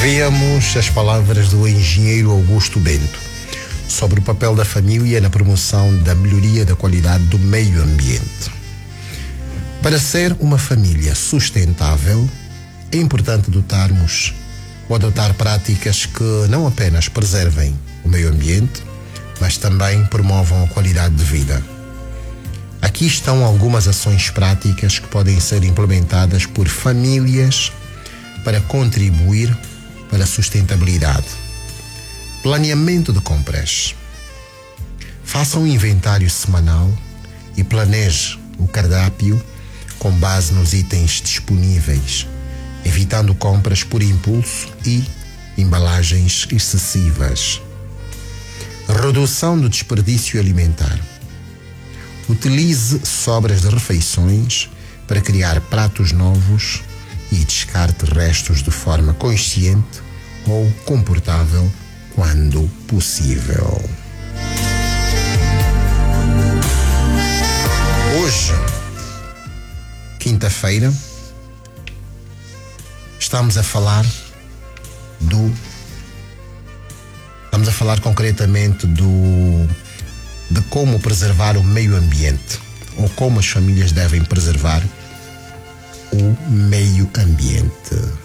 Ouvíamos as palavras do engenheiro Augusto Bento sobre o papel da família na promoção da melhoria da qualidade do meio ambiente. Para ser uma família sustentável, é importante adotar práticas que não apenas preservem o meio ambiente, mas também promovam a qualidade de vida. Aqui estão algumas ações práticas que podem ser implementadas por famílias para contribuir para a sustentabilidade. Planeamento de compras. Faça um inventário semanal e planeje o cardápio com base nos itens disponíveis, evitando compras por impulso e embalagens excessivas. Redução do desperdício alimentar. Utilize sobras de refeições para criar pratos novos e descarte restos de forma consciente ou confortável quando possível. Hoje, quinta-feira, estamos a falar concretamente de como preservar o meio ambiente, ou como as famílias devem preservar o meio ambiente.